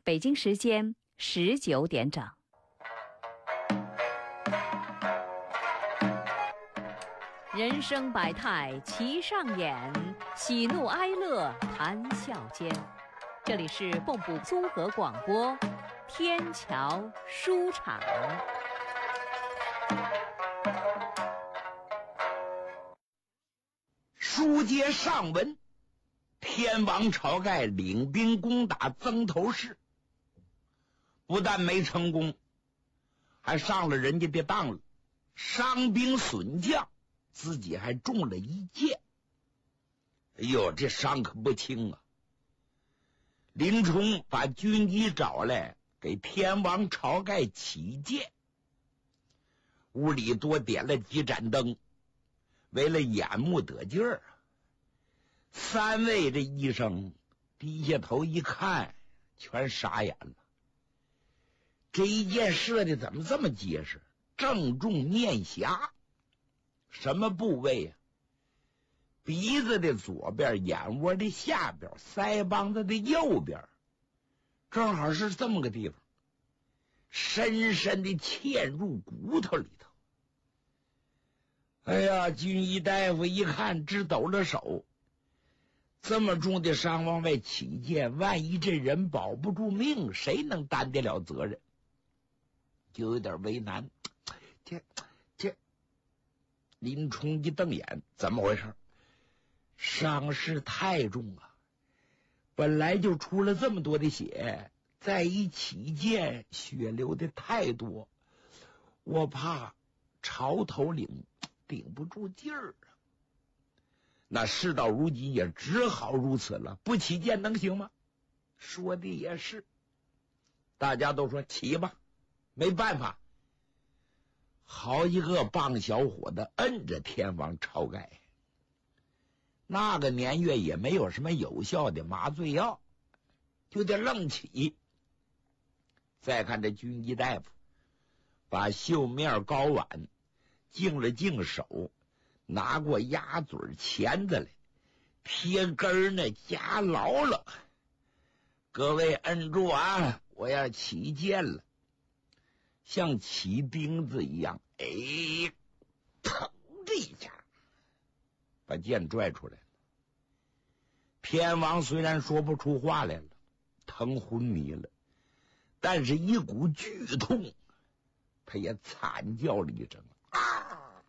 北京时间19点整。人生百态齐上演，喜怒哀乐谈笑间。这里是蚌埠综合广播天桥书场。 书接上文，天王晁盖领兵攻打曾头市，不但没成功，还上了人家的当了，伤兵损将，自己还中了一箭。哎呦，这伤可不轻啊！林冲把军机找来，给天王晁盖起箭。屋里多点了几盏灯，为了眼目得劲儿。三位这医生低下头一看，全傻眼了。这一箭射的怎么这么结实？正中面颊。什么部位呀？鼻子的左边，眼窝的下边，腮帮子的右边，正好是这么个地方，深深的嵌入骨头里头。哎呀，军医大夫一看直抖了手，这么重的伤往外起箭，万一这人保不住命，谁能担得了责任？就有点为难。这林冲一瞪眼，怎么回事？伤势太重啊，本来就出了这么多的血，再一起箭，血流的太多，我怕潮头顶不住劲儿啊。那事到如今也只好如此了，不起箭能行吗？说的也是，大家都说起吧，没办法。好一个棒小伙子摁着天王晁盖。那个年月也没有什么有效的麻醉药，就得愣起。再看这军医大夫，把绣面睾丸净了净手，拿过鸭嘴钳子来，贴根呢夹牢了。各位摁住啊，我要起箭了。像起钉子一样，哎，疼的一下，把剑拽出来了。天王虽然说不出话来了，疼昏迷了，但是一股剧痛，他也惨叫了一声啊！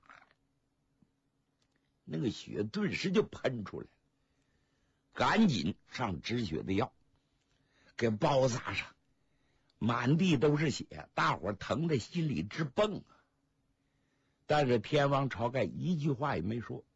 那个血顿时就喷出来了，赶紧上止血的药，给包扎上，满地都是血，大伙疼得心里直蹦啊！但是天王晁盖一句话也没说。